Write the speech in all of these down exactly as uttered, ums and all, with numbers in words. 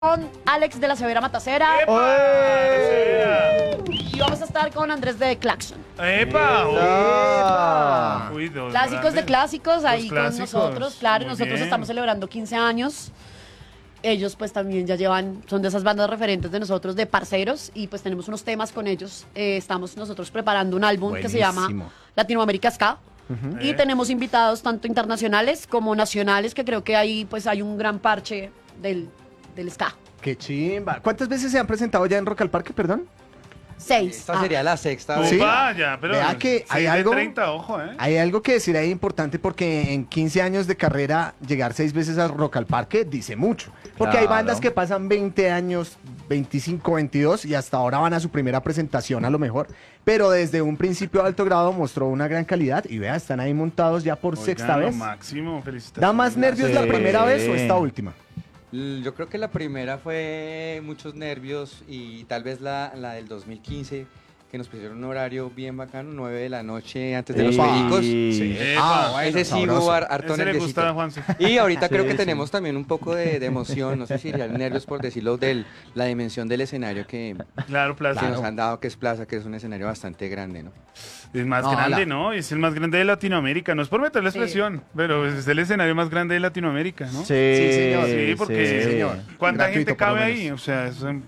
con Alex de la Severa Matacera. Y vamos a estar con Andrés de Claxon. ¡Epa! ¡Epa! Uy, dos Clásicos grandes. de clásicos, ahí Los clásicos. con nosotros. Claro, Muy nosotros bien. estamos celebrando quince años. Ellos pues también ya llevan, son de esas bandas referentes de nosotros, de parceros, y pues tenemos unos temas con ellos. Eh, estamos nosotros preparando un álbum que se llama Buenísimo. Latinoamérica Ska. Y Eh. tenemos invitados tanto internacionales como nacionales, que creo que ahí pues hay un gran parche del, del ska. ¡Qué chimba! ¿Cuántas veces se han presentado ya en Rock al Parque, perdón? Seis. Esta Ah. sería la sexta Sí. vez. Vaya, pero Vea que hay seis de algo- treinta, ojo, ¿eh? Hay algo que decir ahí importante porque en quince años de carrera llegar seis veces a Rock al Parque dice mucho. Porque hay Claro. bandas que pasan veinte años, veinticinco, veintidós y hasta ahora van a su primera presentación a lo mejor. Pero desde un principio Alto Grado mostró una gran calidad y vea, están ahí montados ya por Oigan, sexta lo vez. máximo, felicitaciones. ¿Da más nervios la Sí. primera vez o esta última? L- Yo creo que la primera fue muchos nervios y tal vez la, la del dos mil quince, que nos pusieron un horario bien bacano, nueve de la noche antes de los Epa. pericos. Sí. Epa. Ah, bueno, Ese sí sabroso. hubo har- harto Ese le gusta a nerviosito. Juanse. Y ahorita creo Sí, que sí. tenemos también un poco de, de emoción, no sé si serían nervios por decirlo, de la dimensión del escenario que, Claro, Plaza. que nos han dado, que es Plaza, que es un escenario bastante grande, ¿no? Es más No, grande, la- ¿no? Es el más grande de Latinoamérica. No es por meter la Sí. expresión, pero es el escenario más grande de Latinoamérica, ¿no? Sí, Sí, señor. Sí, porque- Sí, señor. ¿Cuánta Gratuito, gente por lo cabe menos. ahí? O sea, son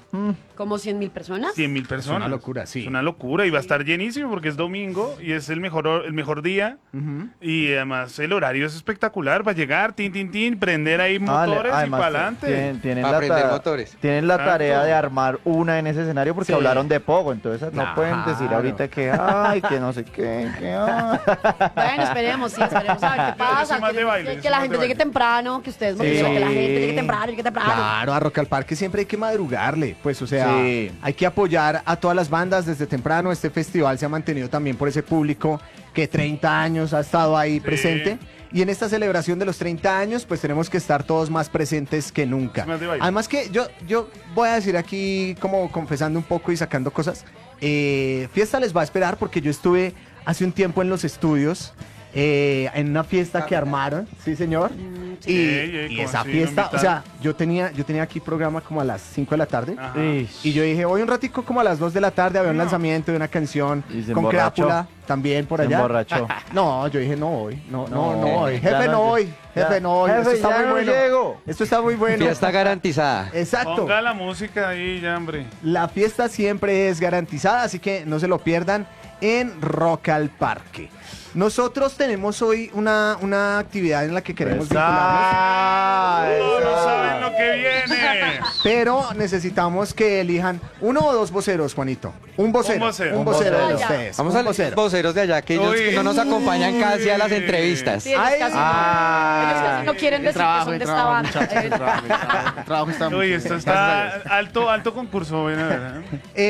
Como cien mil personas. cien mil personas. una locura, sí. Es una locura y va a estar llenísimo porque es domingo y es el mejor, hor- el mejor día. Ujú. Y además el horario es espectacular para llegar, tin, tin, tin, prender ahí Ale- motores y además, para adelante. Tienen, tienen Pa' la, prender ta- motores. tienen la Exacto. tarea de armar una en ese escenario porque Sí. hablaron de poco, entonces no pueden decir Claro. ahorita que ay, que no sé qué, que ay. Bueno, esperemos, sí, esperemos a ver qué Yo- yo pasa. soy más que, de baile, que- yo que soy la más gente de llegue baile. temprano, que ustedes me Sí. dicen que la gente llegue temprano, llegue temprano. Claro, a Rock al Parque siempre hay que madrugarle, pues o sea, Sí. hay que apoyar a todas las bandas desde temprano. Este festival se ha mantenido también por ese público que treinta años ha estado ahí presente. Y en esta celebración de los treinta años, pues tenemos que estar todos más presentes que nunca. Es más de baile. Además que yo, yo voy a decir aquí, como confesando un poco y sacando cosas, eh, fiesta les va a esperar porque yo estuve hace un tiempo en los estudios. eh, en una fiesta que armaron, sí señor, y, Ey, ey, y ¿cómo esa así? ¿No fiesta, o invitaron? sea, yo tenía, yo tenía aquí programa como a las cinco de la tarde. Ajá. Y yo dije, hoy un ratico como a las dos de la tarde había un No. lanzamiento de una canción Y se con emborrachó. Crápula también por Se allá. emborrachó. No, yo dije, no hoy, no, no, no, No, hoy. ya Jefe, no- no hoy, ya- jefe, no hoy. Esto Jefe, está ya muy no bueno. llego. Esto está muy bueno. Fiesta garantizada. Exacto. Ponga la música ahí, ya, hombre. La fiesta siempre es garantizada, así que no se lo pierdan en Rock al Parque. Nosotros tenemos hoy una, una actividad en la que queremos vincularnos, Ah, No, no eso. saben lo que viene. pero necesitamos que elijan uno o dos voceros, Juanito. Un vocero. Un vocero. Un Un vocero de vocero. ustedes. Vamos un a los vocero. voceros de allá, que ellos Uy. que no nos acompañan casi a las entrevistas. Sí, ellos Ay, casi, no, ah. ellos casi no quieren decir que son de esta banda. Eh, Trabajo está Uy, esto está alto, alto concurso. Bueno, ¿verdad?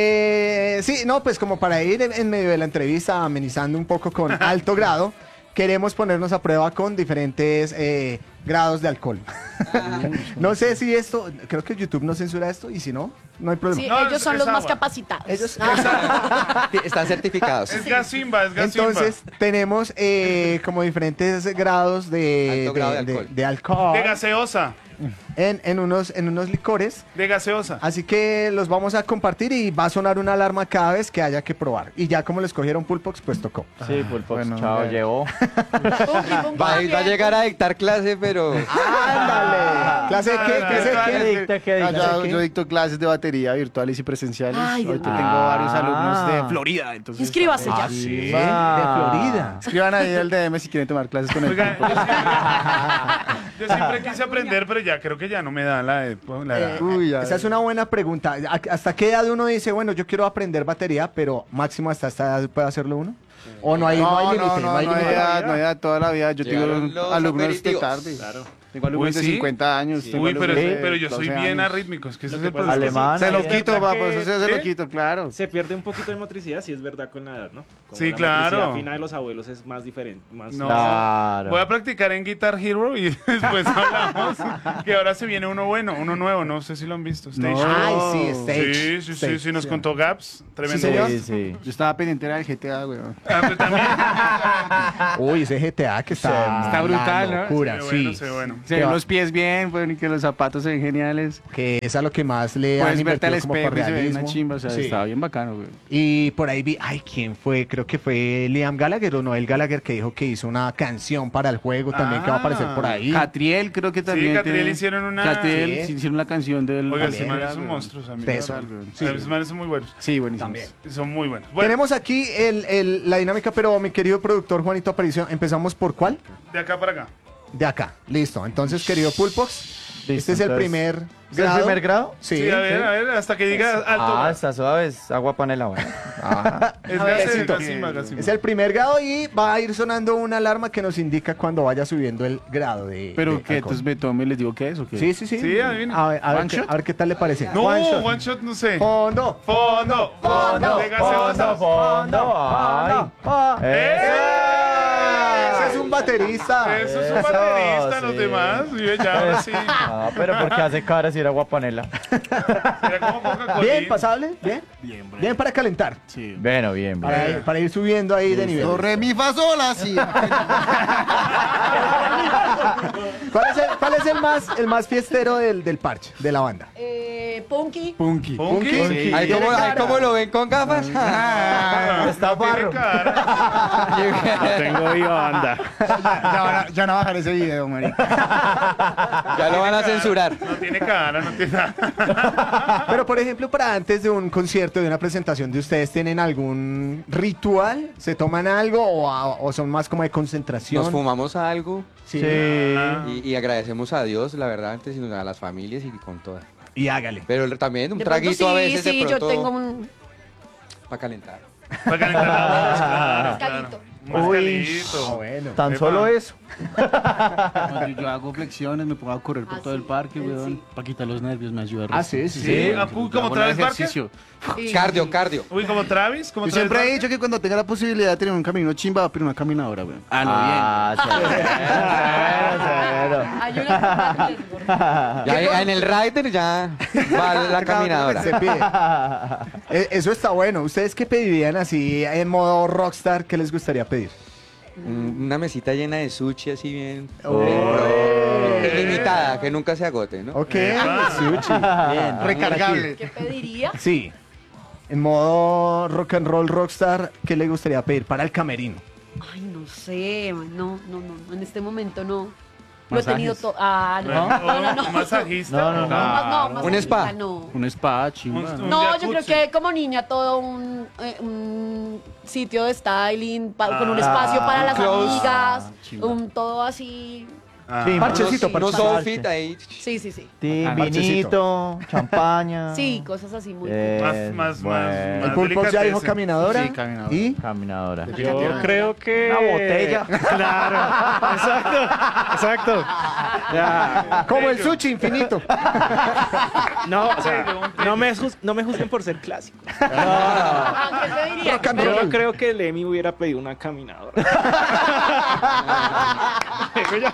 Eh, sí, no, pues como para ir en, en medio de la entrevista amenizando un poco con alto grado, queremos ponernos a prueba con diferentes eh, grados de alcohol. No sé si esto, creo que YouTube no censura esto y si no, no hay problema. Sí, No, ellos es- son es los más agua. capacitados. Ellos- Ah, Están certificados. Es Gasimba, es Gasimba. Entonces tenemos eh, como diferentes grados de, Alto grado de de- alcohol. de alcohol De gaseosa. en, en unos, en unos licores. De gaseosa. Así que los vamos a compartir y va a sonar una alarma cada vez que haya que probar. Y ya como les cogieron Pulpox, pues tocó. Sí, Pulpox, Bueno, chao, ya. llegó. pum, pum, Va, pum, va a llegar a dictar clase, pero ¡Ándale! ¿Clase de qué? Ah, ¿Clase de ah, qué? ¿Qué dicta, qué Ah, dicta? yo, yo dicto clases de batería virtuales y presenciales. Ay, Dios Ahorita mío. tengo varios Ah. alumnos de Florida. Entonces, Inscríbase ya. Sí, de Va. Florida. escriban ahí el D M si quieren tomar clases con él. Oiga, yo siempre, yo siempre quise aprender, pero ya creo que ya no me da la, de- la edad. Eh, Uy, ya. Esa es una buena pregunta. ¿A- ¿Hasta qué edad uno dice, bueno, yo quiero aprender batería, pero máximo hasta esta edad puede hacerlo uno? ¿O no hay no, hay No, límite? no, no, no hay no hay límite. edad, no hay edad toda la vida. Yo Llegaron tengo los alumnos de aperitivos. tarde. Claro. Tengo alumnos Uy, de ¿sí? cincuenta años. tengo Uy, pero, alumnos de pero yo soy doce bien años. arrítmico. Es que ese es Lo el que pasa es problema. Alemán. Se los Es quito, verdad papá, que- eso sí se ¿Sí? lo quito, claro. Se pierde un poquito de motricidad, sí es verdad con la edad, ¿no? Como Sí, la claro. motricidad fina de los abuelos es más diferente, más No. Claro. Voy a practicar en Guitar Hero y después hablamos. Que ahora se viene uno bueno, uno nuevo. No sé si lo han visto. Stage. No. Ay, sí, Stage. Sí, sí, sí, Stage, sí, nos sí. contó Gaps. Tremendo. señor. Sí, sí. Yo estaba pendiente era del G T A, weón. Ah, pues también. Uy, ese G T A que está, Está brutal, la ¿no? locura, Se ve sí. bueno, se ve bueno. Se Que ven va- los pies bien, bueno, y que los zapatos se ven geniales. Que es a lo que más le han Puedes verte al invertido como espejo por y se ve una realismo. chimba, o sea, Sí. estaba bien bacano, güey. Y por ahí vi, ay, ¿quién fue? Creo que fue Liam Gallagher o Noel Gallagher que dijo que hizo una canción para el juego también que va a aparecer por ahí. Catriel creo que también. Catriel tiene- hicieron una- Catriel Sí. hicieron la canción del. Oiga, También, esos manes güey. son monstruos, amigos. Teso. Sí. Esos manes son muy buenos. Sí, buenísimo. También. Son muy buenos. Bueno, Tenemos aquí el, el- la dinámica, pero mi querido productor Juanito Aparicio, ¿empezamos por cuál? de acá para acá. De acá, listo. Entonces, querido Pulpox, Listo, este es el entonces, primer ¿es el grado. primer grado? Sí, Sí, a ver, sí. a ver, hasta que diga alto. Ah, está suave, es agua panela, bueno. Ajá. Es A ver, Gacima, éxito. Gacima, Gacima. Es el primer grado y va a ir sonando una alarma que nos indica cuando vaya subiendo el grado de. Pero de que alcohol. entonces me tome y les digo qué es o qué. Sí, sí, sí. Sí, adivina. A ver, a ver, ¿One qué, shot? a ver qué tal le parece. No, One one shot. shot, no sé. Fondo. Fondo, fondo, de gaseosa. fondo. Ay. ¡Eh! Ese es un baterista. Eso es un Eso, baterista, los sí. demás. Y ya, ahora sí. Ah, pero porque hace cara si era agua panela. Era como Coca-Cola. Bien, pasable. Bien. Bien, bro. Bien para calentar. Sí. Bueno, bien, Para bien. ir, para ir subiendo ahí de nivel. Do, re, mi, fa, sol, así. ¿Cuál es el, cuál es el más, el más fiestero del, del parche, de la banda? Eh, Punky. Punky. Punky. Sí. Ahí Tiene como, ahí cara. como lo ven con gafas. Ah, Está no tiene barro. cara. No tengo viva banda. Ya van a, ya van a bajar ese video, marica. Ya lo van a censurar. No tiene cara, no tiene nada. Pero, por ejemplo, para antes de un concierto, de una presentación de ustedes, ¿tienen algún ritual? ¿Se toman algo o, a- o son más como de concentración? Nos fumamos algo Sí. Sí. Ah. y, y agradecemos a Dios, la verdad, antes y a las familias y con todas. Y hágale. Pero también un De pronto traguito sí, a veces sí, de pronto yo tengo un para calentar. Para calentar la voz, claro, mezcalito. claro. Un Uy. mezcalito. Ah, bueno. Tan Epa. solo eso. Cuando yo hago flexiones, me pongo a correr por Ah, todo sí, el parque, él weón. sí. Para quitar los nervios, me ayuda. Ah, sí, sí, Sí, sí. ah, uy, como Hago Travis Barker. ejercicio. Sí. Cardio, cardio. Uy, como Travis, como Yo Travis siempre he Barker. dicho que cuando tenga la posibilidad de tener un camino chimba, pero una caminadora, weón. Ah, no, Ah, severo, severo. Hay una que Ya en el rider ya va la caminadora. Se pide. Eh, Eso está bueno. ¿Ustedes qué pedirían así en modo rockstar? ¿Qué les gustaría pedir? Mm, Una mesita llena de sushi así bien. Oh. bien pro. Ilimitada, que nunca se agote, ¿no? Ok. Epa. Sushi. Bien. Recargable. ¿Qué pediría? Sí. En modo rock and roll rockstar, ¿qué le gustaría pedir para el camerino? Ay, no sé, man, no, no, no, no, en este momento no. Lo he Masajes. tenido todo. Ah, no, ¿No? no, no, no. ¿Un masajista? No, no, no. más- no, más Un spa. ahorita No, Un spa, chimba. Un- ¿no? un No, yo creo jacuzzi. que como niña todo un, eh, un sitio de styling pa- con un Ah, espacio para las close. amigas, chimba. un todo así. Ah. Sí, parchecito, Unos, unos parchecito. outfit ahí. Sí, sí, sí. Sí, Ah, vinito, champaña. Sí, cosas así muy. Eh, Más- más- bueno. más- El más- pulpo ya dijo delicatessen. caminadora. Sí, caminadora. Y Caminadora. Yo creo que. Una botella. Claro. Exacto. Exacto. Ya. como el sushi infinito. No, o sea, no me, juz- no me juzguen por ser clásico. Ah, ¿qué pediría? Rock and ¿Qué roll. Yo creo que Lemmy hubiera pedido una caminadora. Digo yo.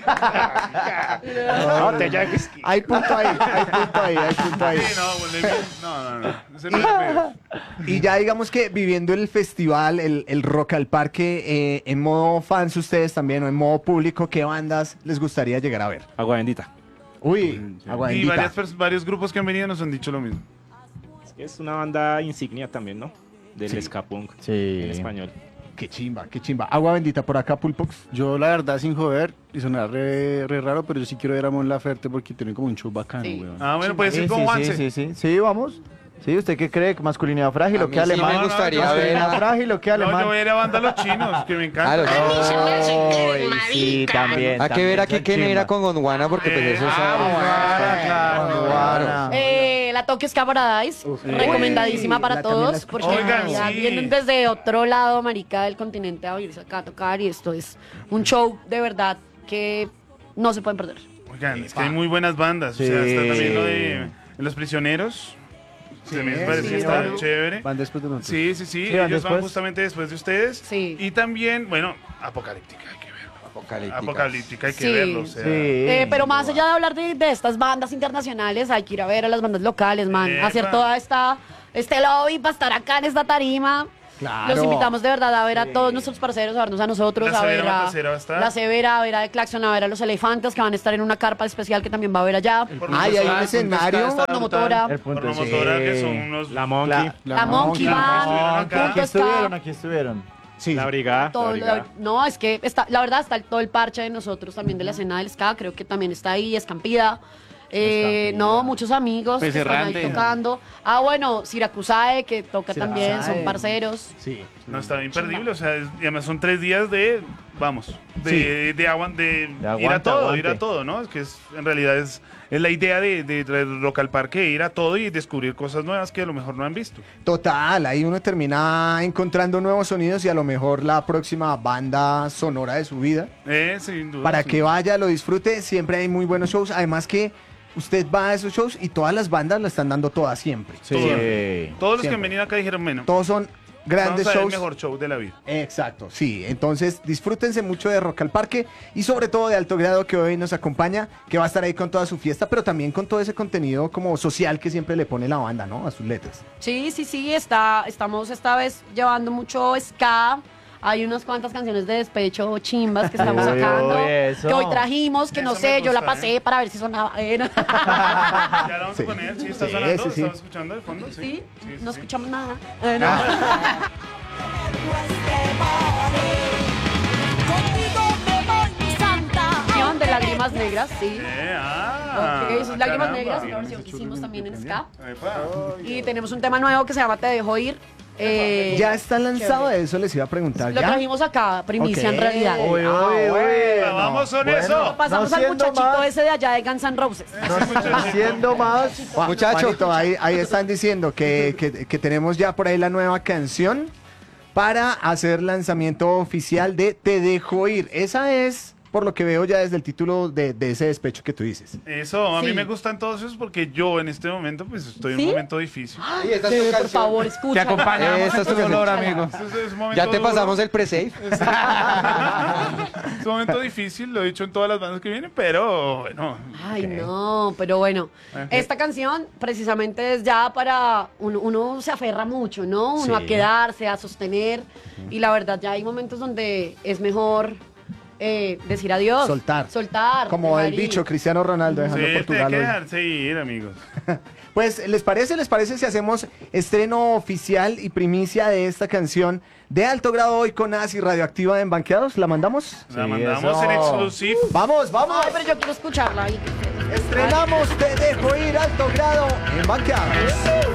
Botella de whisky. Hay punto ahí, hay punto ahí, hay punto ahí. Sí, no, pues, le- no, no, no. Ese no le pido. Y ya digamos que viviendo el festival, el, el Rock al Parque, eh, en modo fans ustedes también o en modo público, ¿qué bandas les gustaría llegar a ver? Agua bendita. Uy, agua Y bendita. varias pers- varios grupos que han venido nos han dicho lo mismo. Es una banda insignia también, ¿no? Del Sí. ska punk Sí. en español. Qué chimba, qué chimba. Agua bendita por acá, Pulpox. Yo, la verdad, sin joder, y sonar re, re raro, pero yo sí quiero ver a Mon Laferte porque tiene como un show bacano, Sí. weón. Ah, bueno, puede Sí, ser sí, con sí, Juanse. sí, sí. Sí, vamos. Sí, ¿usted qué cree? ¿Masculinidad frágil A o mí qué sí alemán? me gustaría no, no, ver ¿Masculinidad a... frágil o qué No, yo alemán? voy a ir a banda Los Chinos, que me encanta. Claro, Ay, sí, también. hay que ver también aquí son quién era chimba. con Gondwana porque pues eso es... Ah, claro, Gondwana. Eh, la Tokyo Ska Paradise, recomendadísima Uy, para la- también la todos, escuché. porque Oigan, en realidad sí. vienen desde otro lado, marica, del continente a venirse acá a tocar y esto es un show de verdad que no se pueden perder. Oigan, es que hay muy buenas bandas. O sea, Sí. está también lo de Los Prisioneros. Se me parece sí, que está van- chévere. Van después de nosotros. Sí, sí, sí. Sí, van Ellos van después. justamente después de ustedes. Sí. Y también, bueno, Apocalíptica, hay que verlo. Apocalíptica. Apocalíptica, hay que Sí. verlo. O sea, Sí. Eh, pero más allá de hablar de, de estas bandas internacionales, hay que ir a ver a las bandas locales, man. Epa. Hacer toda esta, este lobby para estar acá en esta tarima. Claro. Los invitamos de verdad a ver a todos nuestros parceros, a vernos a nosotros, La a Severa ver a Matacera va a estar. La Severa, a ver a The Claxon, a ver a los Elefantes, que van a estar en una carpa especial que también va a haber allá. Por Ay, hay un nosotros, escenario. Pornomotora, El punto Pornomotora, sí. que son unos... La Monkey, La Monkey Band, estuvieron acá. Aquí Punto estuvieron, Ska. aquí estuvieron. Sí. la Brigada. todo- la brigada. no, es que está, la verdad está todo el parche de nosotros también de la escena del ska, creo que también está ahí, Escampida. Eh, no, muchos amigos Pues que están ahí Errante. tocando. Ah, bueno, Siracusae, que toca Siracusae. también, son parceros. Sí. No, está imperdible, o sea, es- y además son tres días de, vamos, de, de, aguan- de ir a aguante, todo, aguante. ir a todo, ¿no? Es que es, en realidad es, es la idea de, de, de Rock al Parque, ir a todo y descubrir cosas nuevas que a lo mejor no han visto. Total, ahí uno termina encontrando nuevos sonidos y a lo mejor la próxima banda sonora de su vida. Eh, sin duda. Para sin que duda. vaya, lo disfrute, siempre hay muy buenos shows. Además que usted va a esos shows y todas las bandas la están dando todas siempre. Sí. Todos los que siempre. han venido acá dijeron menos. Todos son grandes Vamos a ver shows. el mejor show de la vida. Exacto, sí. Entonces disfrútense mucho de Rock al Parque y sobre todo de Alto Grado que hoy nos acompaña, que va a estar ahí con toda su fiesta, pero también con todo ese contenido como social que siempre le pone la banda, ¿no? A sus letras. Sí, sí, sí, está, estamos esta vez llevando mucho ska. Hay unas cuantas canciones de despecho chimbas que estamos Uy, sacando. uy, eso. Que hoy trajimos, que no Eso sé, me yo la gusta, pasé ¿eh? para ver si sonaba. Eh, no. Ya la vamos Sí. a poner, sí, está Sí, sonando, sí, sí. estamos escuchando de fondo, sí. ¿Sí? Sí, sí, No sí. escuchamos nada. Eh, no. Canción de Lágrimas Negras, sí. Eh, ah, Ok, sus Lágrimas caramba. Negras, una versión que hicimos también en ska. Epa. Y tenemos un tema nuevo que se llama Te Dejo Ir. Eh, Ya está lanzado, chévere. eso les iba a preguntar. Lo ¿Ya? trajimos acá, primicia Ok. en realidad. Uy, uy, Ah, uy. bueno. Vamos con Bueno. eso. Pasamos No al siendo muchachito más. ese de allá de Guns N' Roses. No siendo más. Juan- Muchacho. Juanito, ahí, ahí están diciendo que, que- que tenemos ya por ahí la nueva canción para hacer lanzamiento oficial de Te Dejo Ir. Esa es, por lo que veo ya desde el título de, de ese despecho que tú dices. Eso, a mí Sí. me gustan todos esos porque yo en este momento pues estoy en ¿Sí? un momento difícil. Y esta es Bebé, tu por canción. favor, escucha. Esta es tu dolor, canción. amigo. Eso es- es un momento Ya te duro. pasamos el pre-save. Es un momento difícil, lo he dicho en todas las bandas que vienen, pero bueno. Ay, no, pero bueno, Ok. esta canción precisamente es ya para, uno, uno se aferra mucho, ¿no? Uno Sí. a quedarse, a sostener, y la verdad ya hay momentos donde es mejor eh, decir adiós. Soltar. Soltar. Como dejar el ir. bicho Cristiano Ronaldo Sí, dejando te hay Portugal que hoy. dejarse ir, amigos. Pues, ¿les parece? ¿Les parece si hacemos estreno oficial y primicia de esta canción de Alto Grado hoy con Asi Radioactiva en Banqueados? ¿La mandamos? La Sí, mandamos eso. en exclusiva. ¡Vamos, vamos! Ay, pero yo quiero escucharla. ahí. Estrenamos Te Dejo Ir Alto Grado en Banqueados.